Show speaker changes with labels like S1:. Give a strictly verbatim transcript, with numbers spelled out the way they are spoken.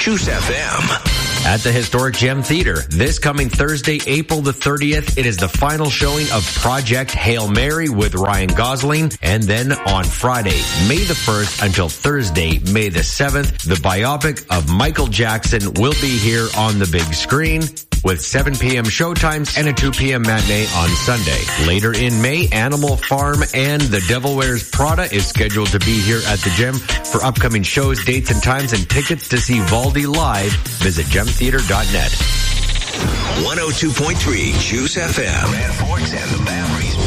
S1: Juice F M.
S2: At the historic Gem Theater, this coming Thursday, April the thirtieth, it is the final showing of Project Hail Mary with Ryan Gosling. And then on Friday, May the first until Thursday, May the seventh, the biopic of Michael Jackson will be here on the big screen with seven p.m. showtimes and a two p.m. matinee on Sunday. Later in May, Animal Farm and The Devil Wears Prada is scheduled to be here at the Gem for upcoming shows, dates, and times, and tickets to see Valdi live. Visit gem theater dot net.
S1: one oh two point three Juice F M. Grand Forks and the Boundaries.